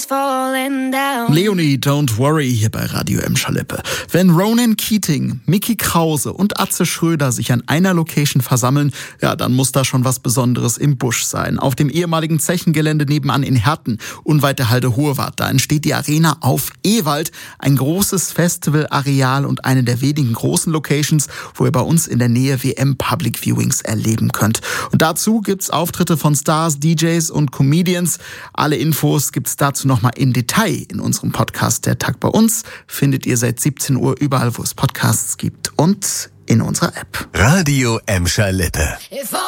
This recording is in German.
falling down. Leonie, Don't Worry hier bei Radio Emscher-Lippe. Wenn Ronan Keating, Mickey Krause und Atze Schröder sich an einer Location versammeln, ja, dann muss da schon was Besonderes im Busch sein. Auf dem ehemaligen Zechengelände nebenan in Herten, unweit der Halde Hohewart, da entsteht die Arena auf Ewald, ein großes Festivalareal und eine der wenigen großen Locations, wo ihr bei uns in der Nähe WM Public Viewings erleben könnt. Und dazu gibt's Auftritte von Stars, DJs und Comedians. Alle Infos gibt's dazu nochmal in Detail in unserem Podcast Der Tag bei uns. Findet ihr seit 17 Uhr überall, wo es Podcasts gibt und in unserer App. Radio Emscher-Lippe.